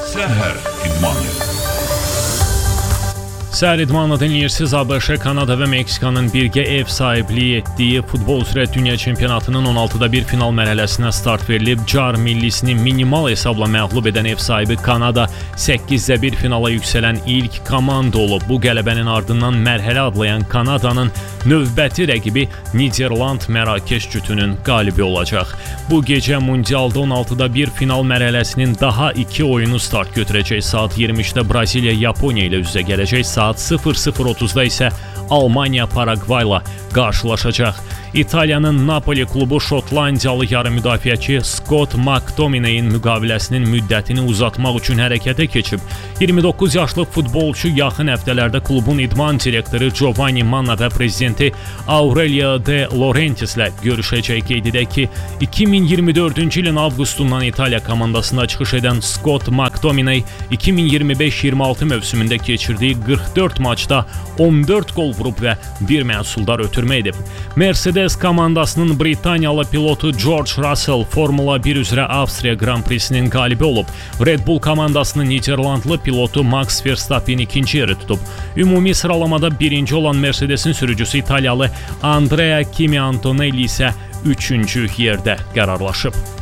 Səhər idmanı. Səhər idmanı dinləyirsiniz. ABŞ, Kanada və Meksikanın birgə ev sahibliyi etdiyi futbol üzrə dünya çempionatının 16-da 1 final mərhələsinə start verilib. CAR millisini minimal hesabla məğlub edən ev sahibi Kanada 8-də 1 finala yüksələn ilk komanda olub. Bu qələbənin ardından mərhələ adlayan Kanadanın növbəti rəqibi Niderland Mərakeş cütünün qalibi olacaq. Bu gecə mundialda 16-da 1 final mərhələsinin daha 2 oyunu start götürəcək. Saat 23-də Braziliya Yaponiya ilə üz-üzə gələcək. Saat 00:30-da isə Almaniya Paragvayla qarşılaşacaq. İtaliyanın Napoli klubu Şotlandiyalı yarım müdafiəçi Scott McTominay'in müqaviləsinin müddətini uzatmaq üçün hərəkətə keçib. 29 yaşlı futbolçu yaxın həftələrdə klubun idman direktoru Giovanni Manna və prezidenti Aurelio De Laurentiislə görüşəcək. Qeyd edək ki, 2024-cü ilin avqustundan İtaliya komandasında çıxış edən Scott McTominay 2025-26 mövsümündə keçirdiyi 44 maçda 14 qol vurub və bir məhsuldar ötürmə edib. Mercedes komandasının Britaniyalı pilotu George Russell Formula 1 üzrə Avstriya Grand Prix-sinin qalibi olub. Red Bull komandasının Niderlandlı pilotu Max Verstappen ikinci yeri tutub. Ümumi sıralamada birinci olan Mercedesin sürücüsü İtalyalı Andrea Kimi Antonelli isə üçüncü yerdə qərarlaşıb.